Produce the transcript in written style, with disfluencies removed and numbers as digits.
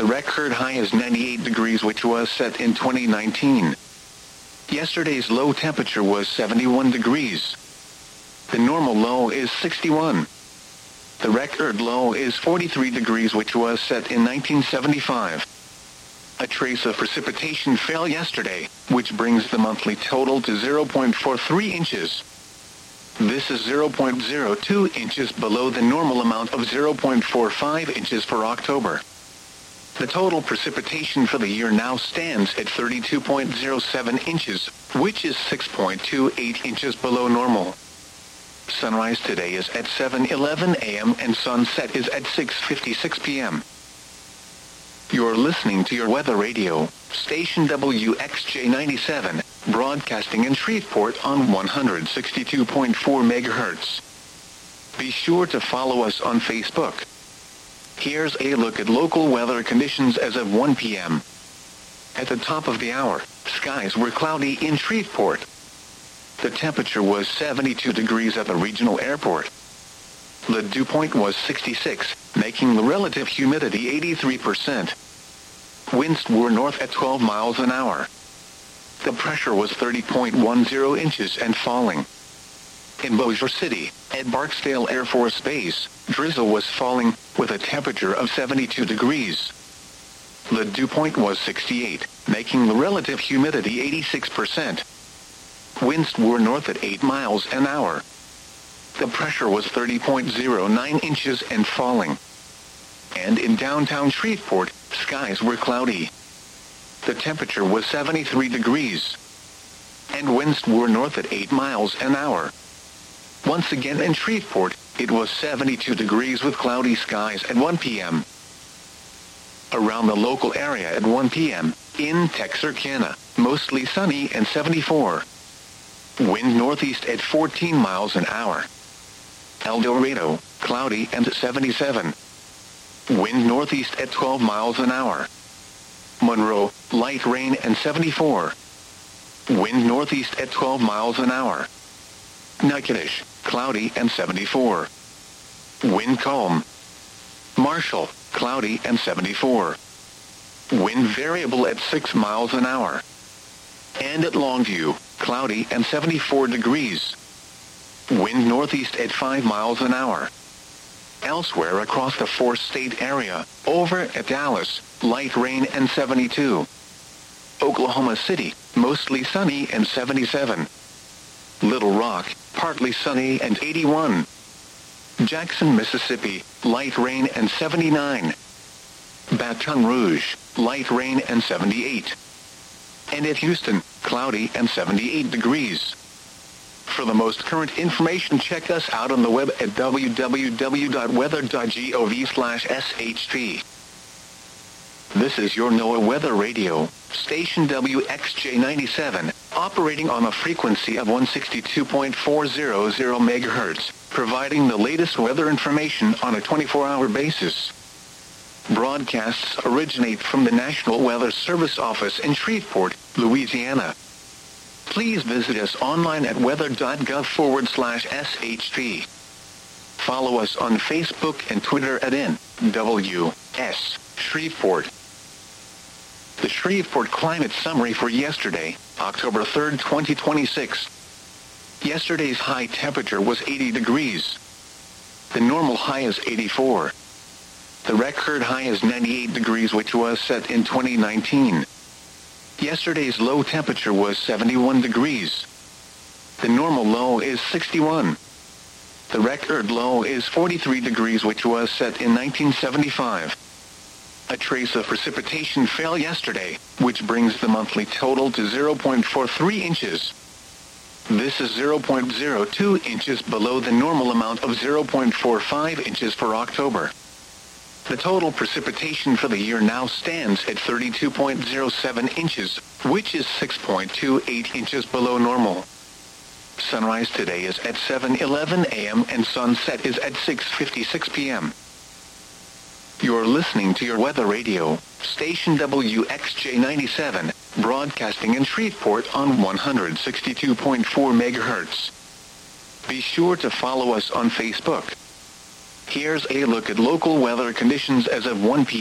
The record high is 98 degrees, which was set in 2019. Yesterday's low temperature was 71 degrees. The normal low is 61. The record low is 43 degrees, which was set in 1975. A trace of precipitation fell yesterday, which brings the monthly total to 0.43 inches. This is 0.02 inches below the normal amount of 0.45 inches for October. The total precipitation for the year now stands at 32.07 inches, which is 6.28 inches below normal. Sunrise today is at 7:11 a.m. and sunset is at 6:56 p.m. You're listening to your weather radio, station WXJ97, broadcasting in Shreveport on 162.4 megahertz. Be sure to follow us on Facebook. Here's a look at local weather conditions as of 1 p.m. At the top of the hour, skies were cloudy in Shreveport. The temperature was 72 degrees at the regional airport. The dew point was 66, making the relative humidity 83%. Winds were north at 12 miles an hour. The pressure was 30.10 inches and falling. In Bossier City, at Barksdale Air Force Base, drizzle was falling, with a temperature of 72 degrees. The dew point was 68, making the relative humidity 86%. Winds were north at 8 miles an hour. The pressure was 30.09 inches and falling. And in downtown Shreveport, skies were cloudy. The temperature was 73 degrees. And winds were north at 8 miles an hour. Once again in Shreveport, it was 72 degrees with cloudy skies at 1 p.m. Around the local area at 1 p.m., in Texarkana, mostly sunny and 74. Wind northeast at 14 miles an hour. El Dorado, cloudy and 77. Wind northeast at 12 miles an hour. Monroe, light rain and 74. Wind northeast at 12 miles an hour. Natchitoches, cloudy and 74. Wind calm. Marshall, cloudy and 74. Wind variable at 6 miles an hour. And at Longview, cloudy and 74 degrees. Wind northeast at 5 miles an hour. Elsewhere across the four-state area, over at Dallas, light rain and 72. Oklahoma City, mostly sunny and 77. Little Rock, partly sunny and 81. Jackson, Mississippi, light rain and 79. Baton Rouge, light rain and 78. And at Houston, cloudy and 78 degrees. For the most current information, check us out on the web at www.weather.gov/SHP. This is your NOAA Weather Radio, station WXJ97, operating on a frequency of 162.400 megahertz, providing the latest weather information on a 24-hour basis. Broadcasts originate from the National Weather Service office in Shreveport, Louisiana. Please visit us online at weather.gov/SHP. Follow us on Facebook and Twitter at NWS Shreveport. The Shreveport Climate Summary for yesterday, October 3, 2026. Yesterday's high temperature was 80 degrees. The normal high is 84. The record high is 98 degrees, which was set in 2019. Yesterday's low temperature was 71 degrees. The normal low is 61. The record low is 43 degrees, which was set in 1975. A trace of precipitation fell yesterday, which brings the monthly total to 0.43 inches. This is 0.02 inches below the normal amount of 0.45 inches for October. The total precipitation for the year now stands at 32.07 inches, which is 6.28 inches below normal. Sunrise today is at 7:11 a.m. and sunset is at 6:56 p.m. You're listening to your weather radio, station WXJ97, broadcasting in Shreveport on 162.4 megahertz. Be sure to follow us on Facebook. Here's a look at local weather conditions as of 1 p.m.